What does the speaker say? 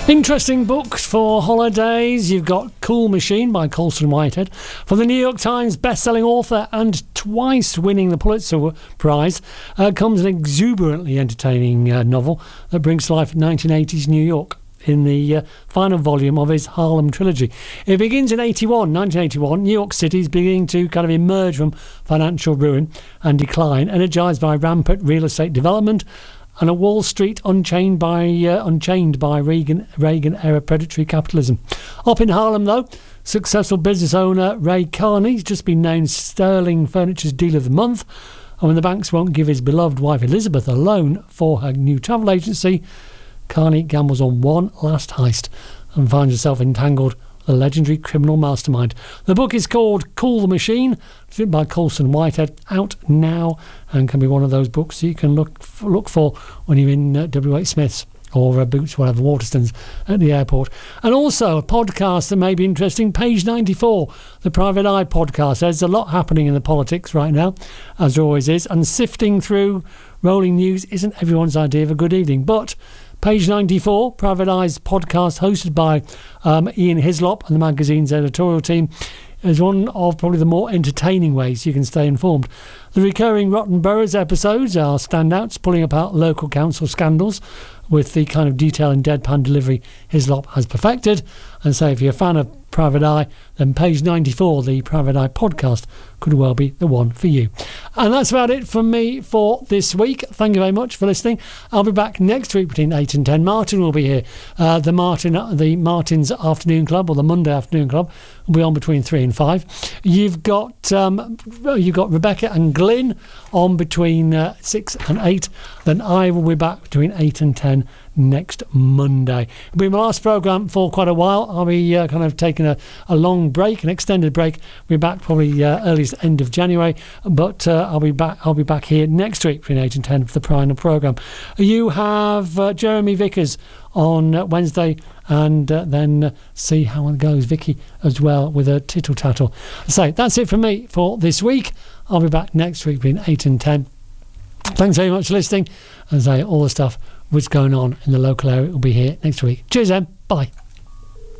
Interesting books for holidays. You've got Cool Machine by Colson Whitehead. For the New York Times best-selling author and twice winning the Pulitzer Prize comes an exuberantly entertaining novel that brings to life 1980s New York in the final volume of his Harlem trilogy. It begins in 1981. New York City is beginning to kind of emerge from financial ruin and decline, energised by rampant real estate development and a Wall Street unchained by Reagan-era predatory capitalism. Up in Harlem, though, successful business owner Ray Carney's just been named Sterling Furniture's Deal of the Month, and when the banks won't give his beloved wife Elizabeth a loan for her new travel agency, Carney gambles on one last heist and finds herself entangled with a legendary criminal mastermind. The book is called Cool Machine. It's written by Colson Whitehead, out now, and can be one of those books that you can look for when you're in W.H. Smith's or Boots, whatever, Waterstones at the airport. And also a podcast that may be interesting, Page 94, the Private Eye podcast. There's a lot happening in the politics right now, as there always is, and sifting through rolling news isn't everyone's idea of a good evening. But Page 94, Private Eye's podcast, hosted by Ian Hislop and the magazine's editorial team, is one of probably the more entertaining ways you can stay informed. The recurring Rotten Boroughs episodes are standouts, pulling apart local council scandals with the kind of detail and deadpan delivery Hislop has perfected. And so if you're a fan of Private Eye, then Page 94, the Private Eye podcast, could well be the one for you. And that's about it from me for this week. Thank you very much for listening. I'll be back next week between 8 and 10. Martin will be here. The Martin's Afternoon Club, or the Monday Afternoon Club, will be on between 3 and 5. You've got Rebecca and Glyn on between 6 and 8. Then I will be back between 8 and 10 next Monday. It'll be my last programme for quite a while. I'll be kind of taking a long break, an extended break. We'll be back probably earliest end of January, but I'll be back here next week between 8 and 10 for the final programme. You have Jeremy Vickers on Wednesday, and then see how it goes. Vicky as well with a tittle tattle. So that's it from me for this week. I'll be back next week between 8 and 10. Thanks very much for listening, and say all the stuff what's going on in the local area will be here next week. Cheers then. Bye.